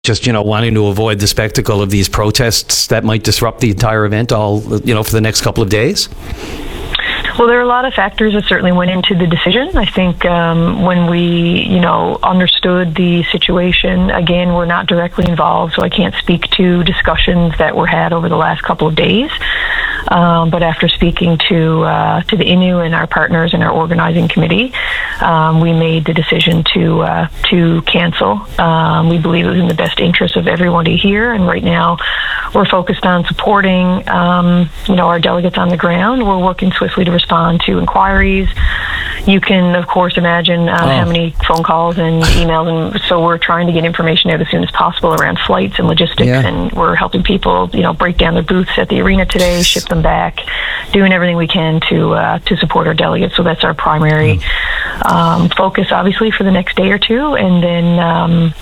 just, wanting to avoid the spectacle of these protests that might disrupt the entire event all, for the next couple of days? Well, there are a lot of factors that certainly went into the decision. I think when we, understood the situation, again, we're not directly involved, so I can't speak to discussions that were had over the last couple of days. But after speaking to the Innu and our partners in our organizing committee, we made the decision to cancel. We believe it was in the best interest of everybody here, and right now we're focused on supporting, our delegates on the ground. We're working swiftly to respond to inquiries. You can, of course, imagine how many phone calls and emails, and so we're trying to get information out as soon as possible around flights and logistics, and we're helping people, break down their booths at the arena today, ship them back, doing everything we can to support our delegates. So that's our primary focus, obviously, for the next day or two, and then,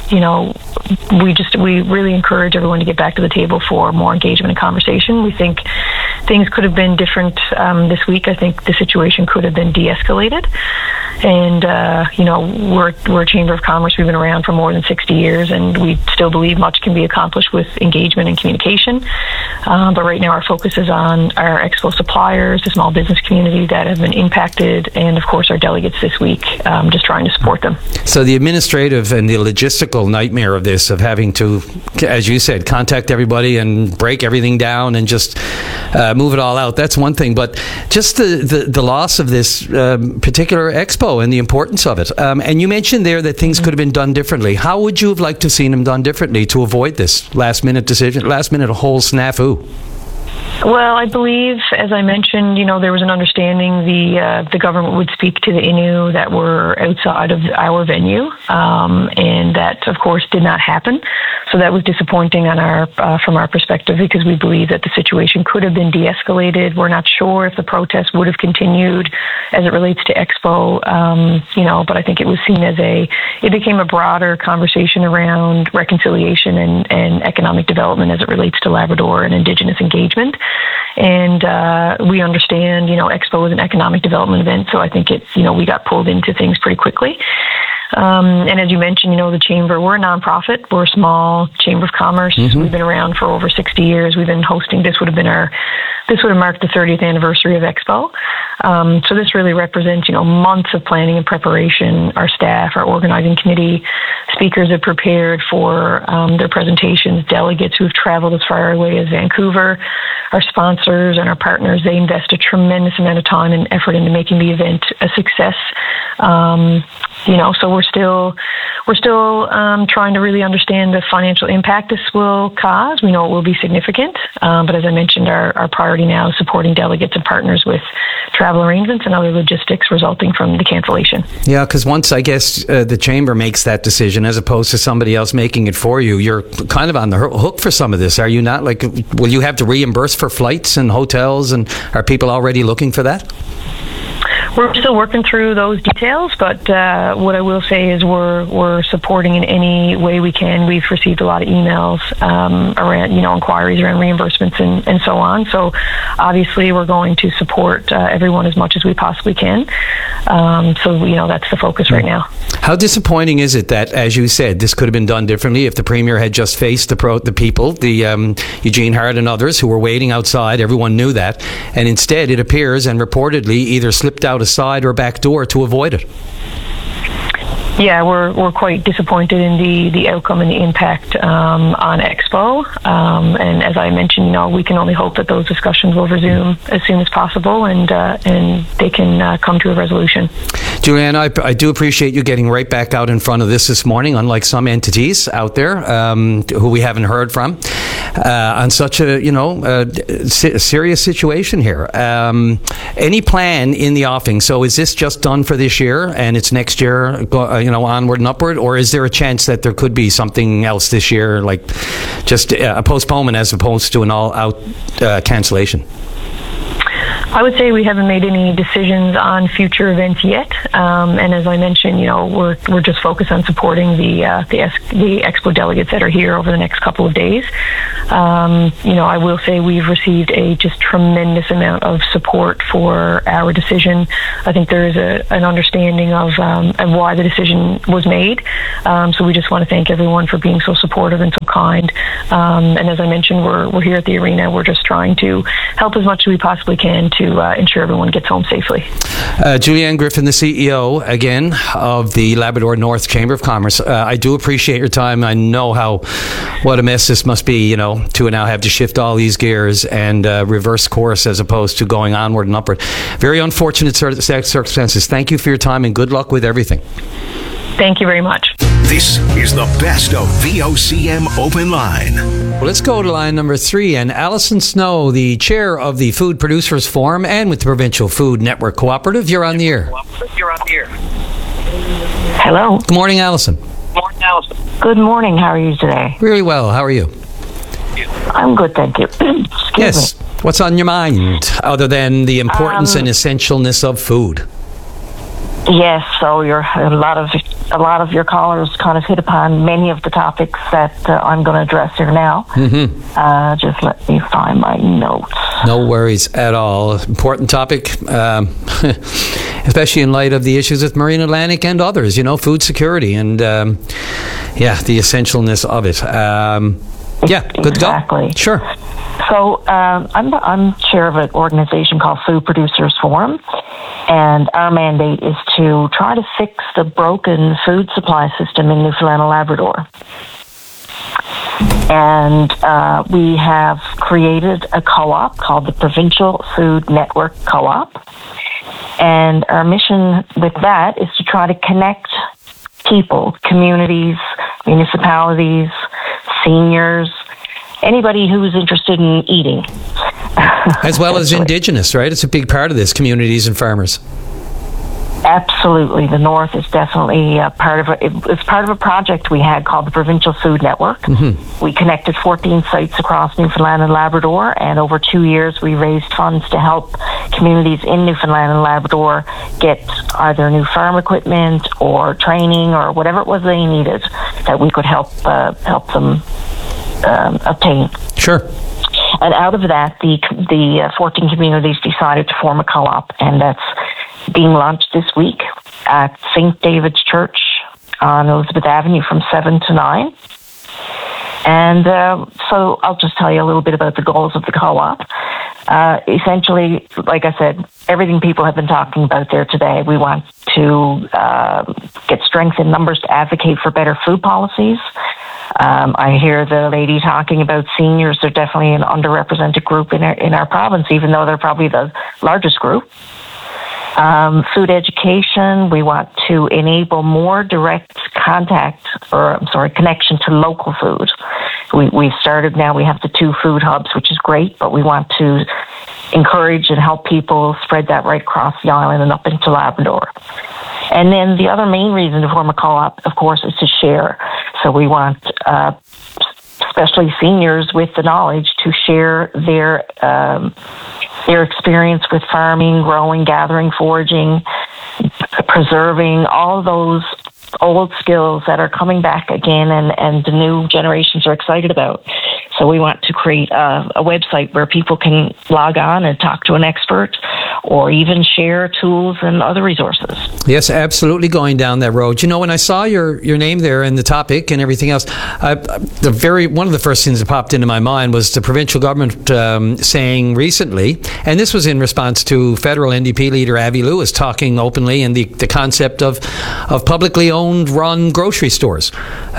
we really encourage everyone to get back to the table for more engagement and conversation. We think things could have been different this week. I think the situation could have been de-escalated. And, we're a Chamber of Commerce. We've been around for more than 60 years, and we still believe much can be accomplished with engagement and communication. But right now our focus is on our Expo suppliers, the small business community that have been impacted, and, of course, our delegates this week, just trying to support them. So the administrative and the logistical nightmare of this, of having to, as you said, contact everybody and break everything down and just move it all out, that's one thing. But just the loss of this particular expo and the importance of it. And you mentioned there that things could have been done differently. How would you have liked to have seen them done differently to avoid this last-minute decision, last-minute whole snafu? Well, I believe, as I mentioned, there was an understanding the government would speak to the Innu that were outside of our venue, and that, of course, did not happen. So that was disappointing from our perspective, because we believe that the situation could have been de-escalated. We're not sure if the protest would have continued as it relates to Expo, but I think it was seen as it became a broader conversation around reconciliation and economic development as it relates to Labrador and Indigenous engagement. And we understand, Expo is an economic development event, so I think we got pulled into things pretty quickly. And as you mentioned, the Chamber, we're a nonprofit. We're a small Chamber of Commerce. Mm-hmm. We've been around for over 60 years. We've been hosting. This would have marked the 30th anniversary of Expo. So this really represents, months of planning and preparation. Our staff, our organizing committee, speakers have prepared for their presentations. Delegates who have traveled as far away as Vancouver, our sponsors and our partners, they invest a tremendous amount of time and effort into making the event a success. So we're still trying to really understand the financial impact this will cause. We know it will be significant, but as I mentioned, our priority now is supporting delegates and partners with travel arrangements and other logistics resulting from the cancellation. Yeah, because once, I guess, the Chamber makes that decision as opposed to somebody else making it for you, you're kind of on the hook for some of this, are you not? Like, will you have to reimburse for flights and hotels, and are people already looking for that? We're still working through those details, but what I will say is we're supporting in any way we can. We've received a lot of emails around, inquiries around reimbursements and so on. So obviously we're going to support everyone as much as we possibly can. So that's the focus right now. How disappointing is it that, as you said, this could have been done differently if the Premier had just faced the people, Eugene Hart and others who were waiting outside? Everyone knew that, and instead it appears and reportedly either slipped out a side or back door to avoid it. Yeah, we're quite disappointed in the outcome and the impact on Expo. And as I mentioned, we can only hope that those discussions will resume as soon as possible, and they can come to a resolution. Julianne, I do appreciate you getting right back out in front of this morning, unlike some entities out there who we haven't heard from on such a serious situation here. Any plan in the offing? So is this just done for this year and it's next year? Onward and upward, or is there a chance that there could be something else this year, like just a postponement as opposed to an all-out cancellation? I would say we haven't made any decisions on future events yet, and as I mentioned, we're just focused on supporting the Expo delegates that are here over the next couple of days. I will say we've received a just tremendous amount of support for our decision. I think there is an understanding of why the decision was made. So we just want to thank everyone for being so supportive and so kind. And as I mentioned, we're here at the arena. We're just trying to help as much as we possibly can to ensure everyone gets home safely. Julianne Griffin, the CEO, again, of the Labrador North Chamber of Commerce. I do appreciate your time. I know what a mess this must be, to now have to shift all these gears and reverse course as opposed to going onward and upward. Very unfortunate circumstances. Thank you for your time and good luck with everything. Thank you very much. This is the best of VOCM Open Line. Well, let's go to line number 3. And Alison Snow, the chair of the Food Producers Forum and with the Provincial Food Network Cooperative, you're on the air. Hello. Good morning, Alison. Good morning. How are you today? Really well. How are you? I'm good, thank you. Yes. Me. What's on your mind other than the importance and essentialness of food? Yes. So a lot of your callers kind of hit upon many of the topics that I'm going to address here now. Mm-hmm. Just let me find my notes. No worries at all. Important topic, especially in light of the issues with Marine Atlantic and others. Food security and the essentialness of it. Good to go. Exactly. Sure. So I'm chair of an organization called Food Producers Forum, and our mandate is to try to fix the broken food supply system in Newfoundland and Labrador. And we have created a co-op called the Provincial Food Network Co-op, and our mission with that is to try to connect people, communities, municipalities, seniors, anybody who's interested in eating. As well as Indigenous, right? It's a big part of this, communities and farmers. Absolutely. The North is definitely part of it. It's part of a project we had called the Provincial Food Network. Mm-hmm. We connected 14 sites across Newfoundland and Labrador, and over 2 years we raised funds to help communities in Newfoundland and Labrador get either new farm equipment or training or whatever it was they needed that we could help them obtain. Sure. And out of that, the 14 communities decided to form a co-op, and that's being launched this week at St. David's Church on Elizabeth Avenue from 7 to 9. And so I'll just tell you a little bit about the goals of the co-op. Essentially, like I said, everything people have been talking about there today. We want to get strength in numbers to advocate for better food policies. I hear the lady talking about seniors. They're definitely an underrepresented group in our province, even though they're probably the largest group. Food education, we want to enable more direct connection to local food. We've started now, we have the 2 food hubs, which is great, but we want to encourage and help people spread that right across the island and up into Labrador. And then the other main reason to form a co-op, of course, is to share. So we want especially seniors with the knowledge to share their experience with farming, growing, gathering, foraging, preserving, all those old skills that are coming back again and the new generations are excited about. So we want to create a website where people can log on and talk to an expert or even share tools and other resources. Yes, absolutely going down that road. When I saw your name there and the topic and everything else, one of the first things that popped into my mind was the provincial government saying recently, and this was in response to federal NDP leader Avi Lewis talking openly and the concept of publicly owned, run grocery stores.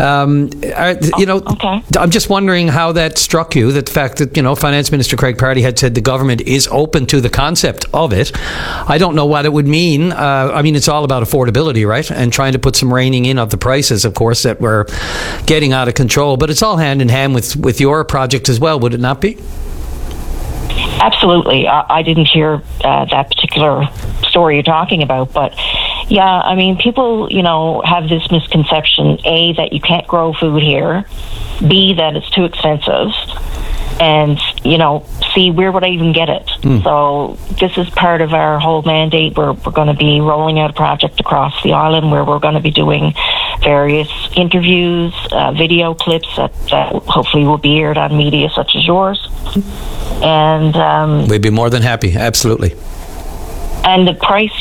Okay. I'm just wondering how that struck you, that the fact that, Finance Minister Craig Pardy had said the government is open to the concept of it. I don't know what it would mean. It's all about affordability, right? And trying to put some reining in of the prices, of course, that were getting out of control. But it's all hand in hand with your project as well, would it not be? Absolutely. I didn't hear that particular story you're talking about, but yeah, people, have this misconception, A, that you can't grow food here, B, that it's too expensive, and, C, where would I even get it? So this is part of our whole mandate. We're going to be rolling out a project across the island where we're going to be doing various interviews, video clips that hopefully will be aired on media such as yours. And we'd be more than happy, absolutely. And the price,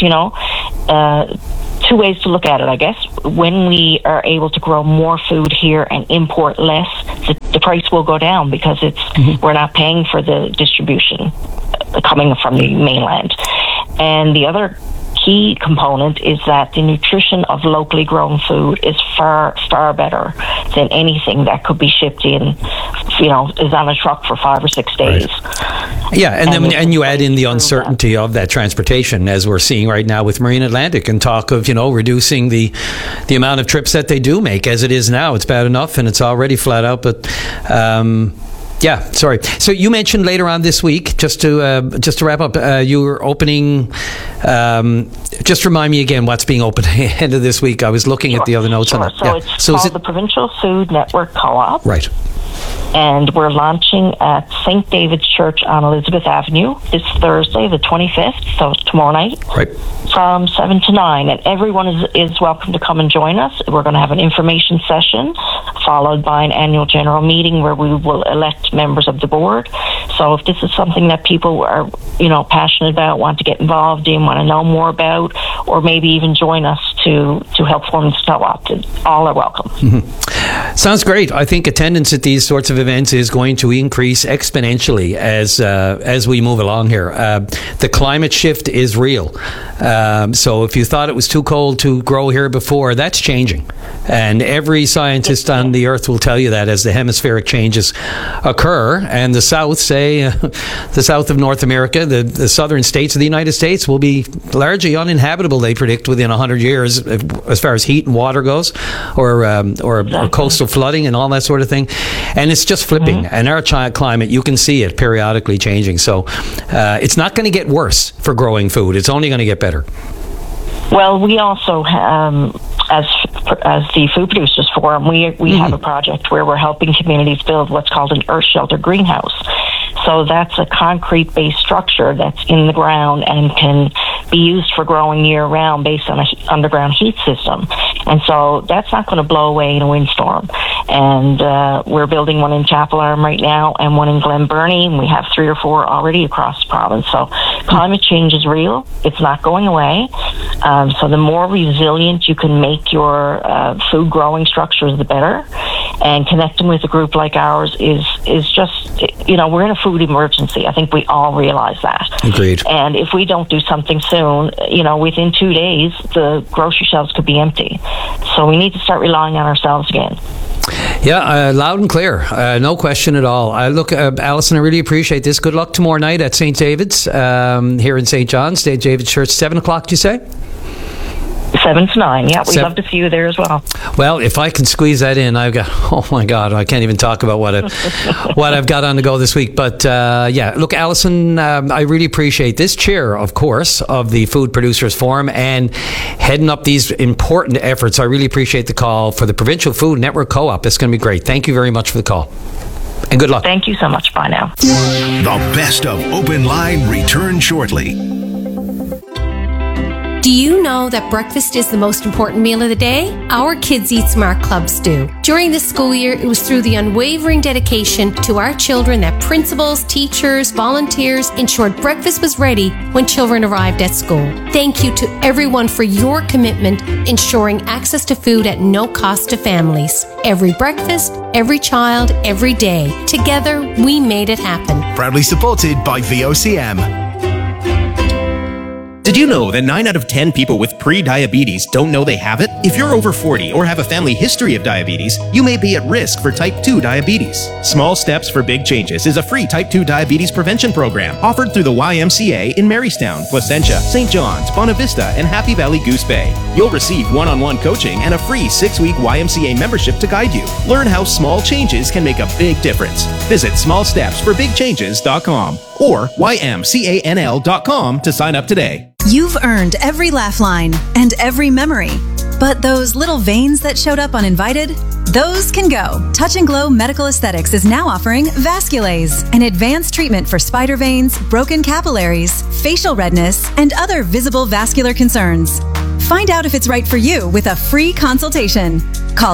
two ways to look at it, I guess. When we are able to grow more food here and import less, the price will go down because we're not paying for the distribution coming from the mainland. And the other key component is that the nutrition of locally grown food is far, far better than anything that could be shipped in, is on a truck for 5 or 6 days. Right. Yeah, and you add in the uncertainty of that transportation, as we're seeing right now with Marine Atlantic, and talk of, reducing the amount of trips that they do make. As it is now, it's bad enough, and it's already flat out, but... yeah, sorry. So you mentioned later on this week, just to wrap up, you were opening. Just remind me again what's being opened at the end of this week. I was looking at the other notes on that. So it's called the Provincial Food Network Co-op. Right. And we're launching at St. David's Church on Elizabeth Avenue this Thursday, the 25th, so tomorrow night, right, from 7 to 9. And everyone is welcome to come and join us. We're going to have an information session followed by an annual general meeting where we will elect members of the board. So if this is something that people are, passionate about, want to get involved in, want to know more about, or maybe even join us to help form the co-op, all are welcome. Mm-hmm. Sounds great. I think attendance at these sorts of events is going to increase exponentially as we move along here. The climate shift is real. So if you thought it was too cold to grow here before, that's changing. And every scientist on the earth will tell you that as the hemispheric changes occur. And the South, the South of North America, the southern states of the United States will be largely uninhabitable, they predict, within 100 years as far as heat and water goes, or coastal flooding and all that sort of thing. And it's just flipping. Mm-hmm. And our climate, you can see it periodically changing. So it's not going to get worse for growing food. It's only going to get better. Well, we also, as the Food Producers Forum, we have a project where we're helping communities build what's called an earth shelter greenhouse. So that's a concrete-based structure that's in the ground and can be used for growing year-round based on an underground heat system. And so that's not going to blow away in a windstorm. And we're building one in Chapel Arm right now and one in Glen Burnie, and we have 3 or 4 already across the province. So climate change is real. It's not going away. So the more resilient you can make your food growing structures, the better. And connecting with a group like ours is just, we're in a food emergency. I think we all realize that. Agreed. And if we don't do something soon, within 2 days, the grocery shelves could be empty. So we need to start relying on ourselves again. Yeah, loud and clear. No question at all. Look, Alison, I really appreciate this. Good luck tomorrow night at St. David's here in St. John's, St. David's Church, 7 o'clock, you say? 7 to 9, yeah. We'd love to see you there as well. Well, if I can squeeze that in, I've got, oh my God, I can't even talk about what I've got on the go this week. But yeah, look, Alison, I really appreciate this chair, of course, of the Food Producers Forum and heading up these important efforts. I really appreciate the call for the Provincial Food Network Co-op. It's going to be great. Thank you very much for the call. And good luck. Thank you so much. Bye now. The best of Open Line returns shortly. Do you know that breakfast is the most important meal of the day? Our Kids Eat Smart clubs do. During this school year, it was through the unwavering dedication to our children that principals, teachers, volunteers ensured breakfast was ready when children arrived at school. Thank you to everyone for your commitment ensuring access to food at no cost to families. Every breakfast, every child, every day. Together, we made it happen. Proudly supported by VOCM. Did you know that 9 out of 10 people with pre-diabetes don't know they have it? If you're over 40 or have a family history of diabetes, you may be at risk for type 2 diabetes. Small Steps for Big Changes is a free type 2 diabetes prevention program offered through the YMCA in Marystown, Placentia, St. John's, Bonavista, and Happy Valley Goose Bay. You'll receive one-on-one coaching and a free 6-week YMCA membership to guide you. Learn how small changes can make a big difference. Visit smallstepsforbigchanges.com or ymcanl.com to sign up today. You've earned every laugh line and every memory. But those little veins that showed up uninvited, those can go. Touch and Glow Medical Aesthetics is now offering Vasculase, an advanced treatment for spider veins, broken capillaries, facial redness, and other visible vascular concerns. Find out if it's right for you with a free consultation. Call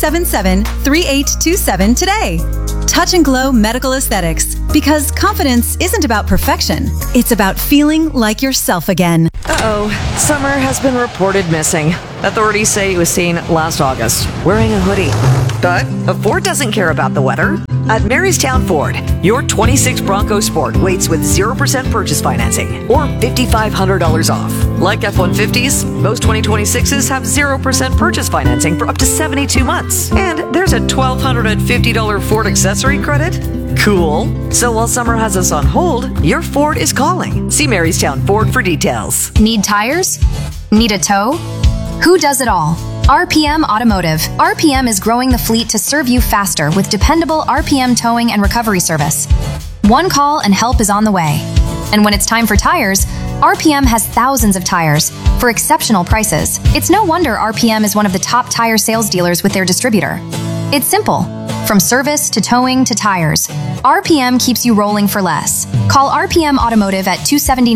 277-3827 today. Touch and Glow Medical Aesthetics, because confidence isn't about perfection. It's about feeling like yourself again. Uh-oh. Summer has been reported missing. Authorities say he was seen last August wearing a hoodie. But Ford doesn't care about the weather. At Marystown Ford, your 26 Bronco Sport waits with 0% purchase financing or $5,500 off. Like F-150s, most 2026s have 0% purchase financing for up to 72 months. And there's a $1,250 Ford accessory credit. Cool. So while summer has us on hold, your Ford is calling. See Marystown Ford for details. Need tires? Need a tow? Who does it all? RPM Automotive. RPM is growing the fleet to serve you faster with dependable RPM towing and recovery service. One call and help is on the way. And when it's time for tires, RPM has thousands of tires for exceptional prices. It's no wonder RPM is one of the top tire sales dealers with their distributor. It's simple. From service to towing to tires, RPM keeps you rolling for less. Call RPM Automotive at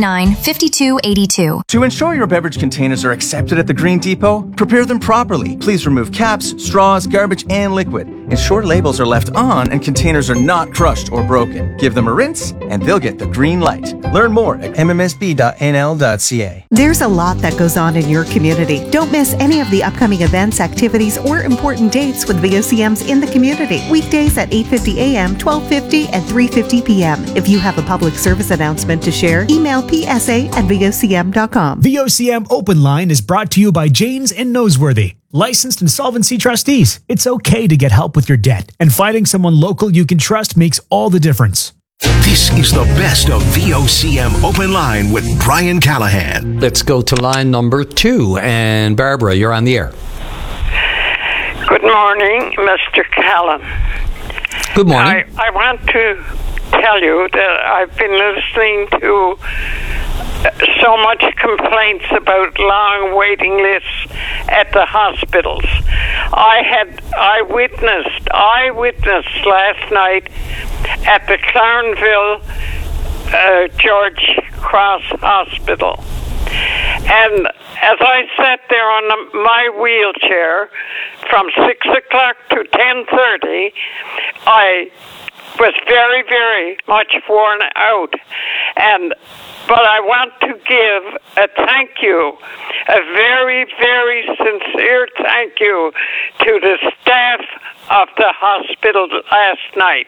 279-5282. To ensure your beverage containers are accepted at the Green Depot, prepare them properly. Please remove caps, straws, garbage, and liquid. Ensure labels are left on and containers are not crushed or broken. Give them a rinse and they'll get the green light. Learn more at mmsb.nl.ca. There's a lot that goes on in your community. Don't miss any of the upcoming events, activities, or important dates with VOCMs in the community. Weekdays at 8:50 a.m., 12:50, and 3:50 p.m. If you have a public service announcement to share, email psa@vocm.com. VOCM Open Line is brought to you by Janes and Noseworthy. Licensed insolvency trustees. It's okay to get help with your debt, and finding someone local you can trust makes all the difference. This is the best of VOCM Open Line with Brian Callahan. Let's go to line number 2. And Barbara, you're on the air. Good morning, Mr. Callan. Good morning. I want to tell you that I've been listening to so much complaints about long waiting lists at the hospitals. I witnessed last night at the Clarendville George Cross Hospital. And as I sat there on my wheelchair from 6 o'clock to 10:30, I was very, very much worn out. But I want to give a thank you, a very, very sincere thank you to the staff of the hospital last night.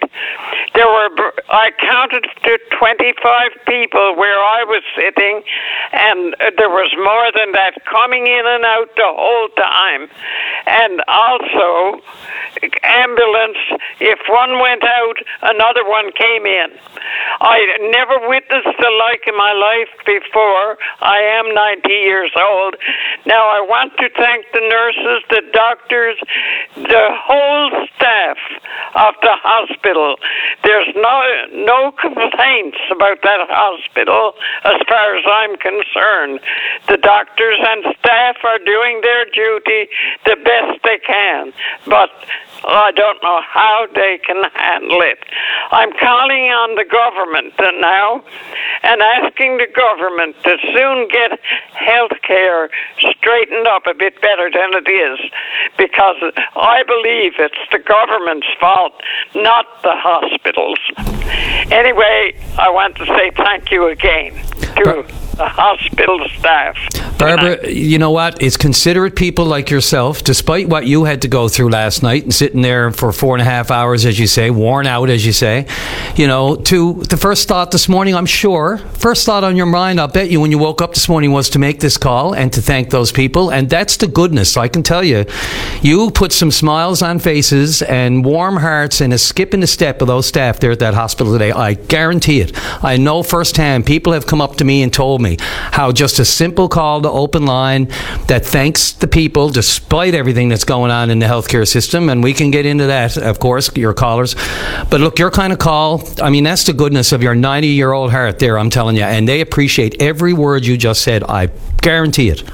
I counted to 25 people where I was sitting, and there was more than that coming in and out the whole time. And also, ambulance, if one went out, another one came in. I never witnessed the like in my life before. I am 90 years old. Now, I want to thank the nurses, the doctors, the whole staff of the hospital. There's no complaints about that hospital as far as I'm concerned. The doctors and staff are doing their duty the best they can, but I don't know how they can handle it. I'm calling on the government now and asking the government to soon get health care straightened up a bit better than it is, because I believe it's the government's fault, not the hospitals. Anyway, I want to say thank you again to the hospital staff. Barbara, you know what? It's considerate people like yourself, despite what you had to go through last night and sitting there for 4.5 hours, as you say, worn out, as you say, to the first thought this morning, I'm sure, first thought on your mind, I'll bet you when you woke up this morning was to make this call and to thank those people. And that's the goodness. I can tell you, you put some smiles on faces and warm hearts and a skip in the step of those staff there at that hospital today. I guarantee it. I know firsthand, people have come up to me and told me how just a simple call to Open Line that thanks the people despite everything that's going on in the healthcare system, and we can get into that, of course, your callers. But look, your kind of call, I mean, that's the goodness of your 90-year-old heart there, I'm telling you, and they appreciate every word you just said. I guarantee it.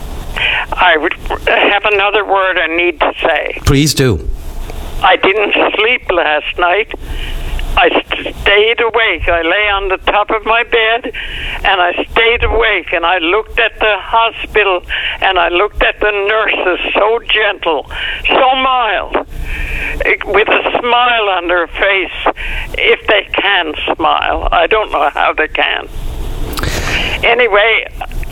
I would have another word I need to say. Please do. I didn't sleep last night I stayed awake. I lay on the top of my bed, and I stayed awake, and I looked at the hospital, and I looked at the nurses, so gentle, so mild, with a smile on their face, if they can smile. I don't know how they can. Anyway,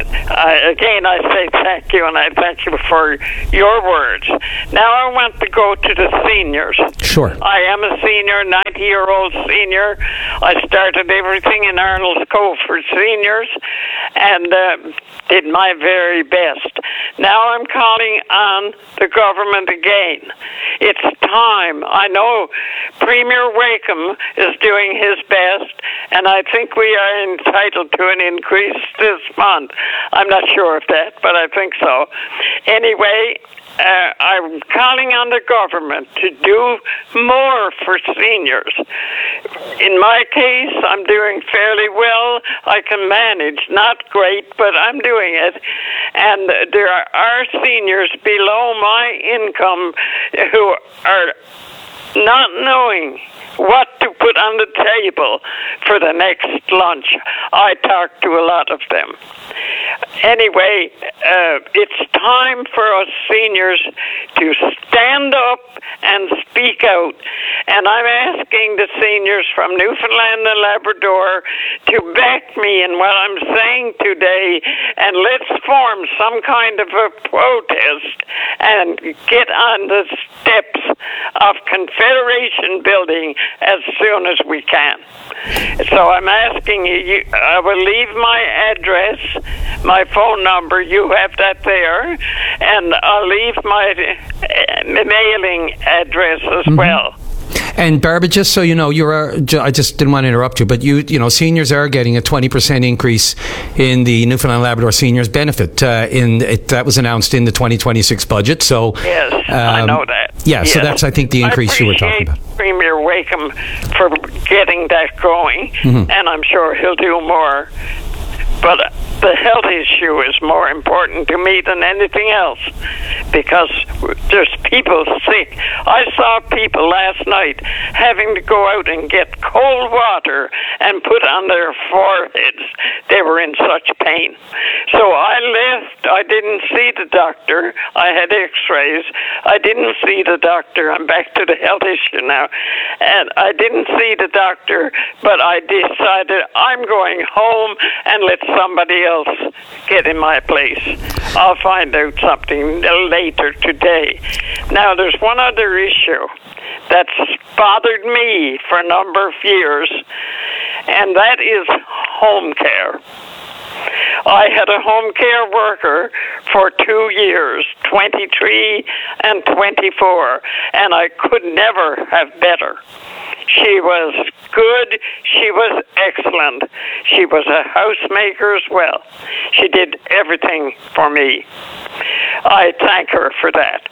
again, I say thank you, and I thank you for your words. Now I want to go to the seniors. Sure. I am a senior, 90-year-old senior. I started everything in Arnold's Cove for seniors and did my very best. Now I'm calling on the government again. It's time. I know Premier Wakeham is doing his best, and I think we are entitled to an increase this month. I'm not sure of that, but I think so. Anyway, I'm calling on the government to do more for seniors. In my case, I'm doing fairly well. I can manage, not great, but I'm doing it. And there are seniors below my income who are not knowing what to put on the table for the next lunch. I talk to a lot of them. Anyway, it's time for us seniors to stand up and speak out. And I'm asking the seniors from Newfoundland and Labrador to back me in what I'm saying today, and let's form some kind of a protest and get on the steps of Confederation Building as soon as we can. So I'm asking you, I will leave my address, my phone number, you have that there, and I'll leave my mailing address as well. And Barbara, just so you know, I just didn't want to interrupt you, but seniors are getting a 20% increase in the Newfoundland and Labrador seniors benefit. That was announced in the 2026 budget. So yes, I know that. Yeah, yes. so that's, I think, the increase you were talking about. Premier Wakeham for getting that going, and I'm sure he'll do more. But the health issue is more important to me than anything else, because there's people sick. I saw people last night having to go out and get cold water and put on their foreheads. They were in such pain. So I left. I didn't see the doctor. I had x-rays. I didn't see the doctor. I'm back to the health issue now. And I didn't see the doctor, but I decided I'm going home and let somebody else get in my place. I'll find out something later today. Now, there's one other issue that's bothered me for a number of years, and that is home care. I had a home care worker for 2 years, 23 and 24, and I could never have better. She was good. She was excellent. She was a housemaker as well. She did everything for me. I thank her for that.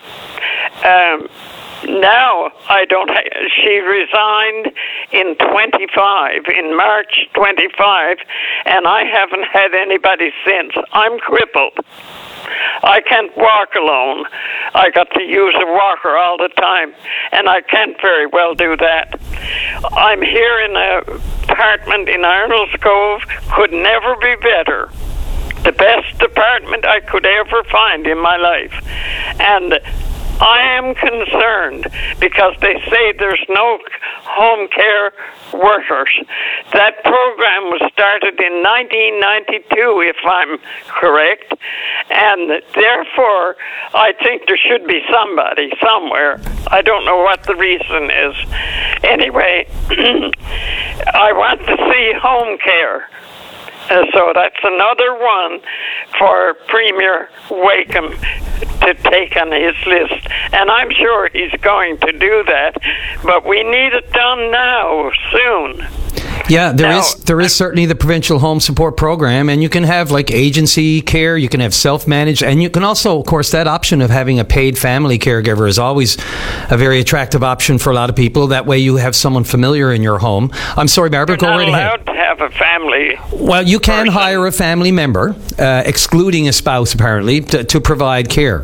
Now, she resigned in March 25, and I haven't had anybody since. I'm crippled. I can't walk alone. I got to use a walker all the time, and I can't very well do that. I'm here in an apartment in Arnold's Cove, could never be better. The best apartment I could ever find in my life. And I am concerned because they say there's no home care workers. That program was started in 1992, if I'm correct, and therefore I think there should be somebody somewhere. I don't know what the reason is. Anyway, I want to see home care. So that's another one for Premier Wakeham to take on his list. And I'm sure he's going to do that, but we need it done now, soon. Yeah, there is certainly the provincial home support program, and you can have like agency care, you can have self-managed, and you can also, of course, that option of having a paid family caregiver is always a very attractive option for a lot of people. That way you have someone familiar in your home. I'm sorry, Barbara, go right ahead. You're not allowed to have a family. Well, you can hire a family member, excluding a spouse, apparently, to provide care.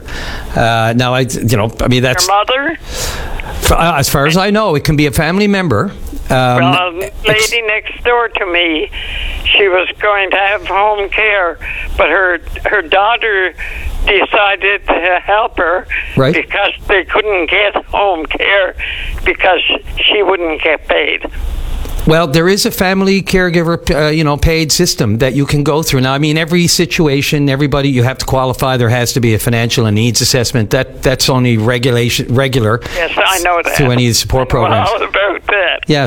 Now, that's... Your mother? As far as I know, it can be a family member. Well, a lady next door to me, she was going to have home care, but her daughter decided to help her because they couldn't get home care because she wouldn't get paid. Well, there is a family caregiver, paid system that you can go through. Now, I mean, every situation, everybody, you have to qualify. There has to be a financial and needs assessment. That's only regular. Yes, I know that. Through any support programs. All about that. Yeah.